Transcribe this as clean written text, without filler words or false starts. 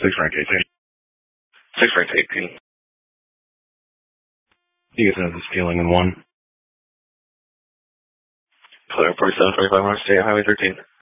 rank 18. 6 rank 18. You guys have the stealing in 1. Clear 4725 North State Highway 13.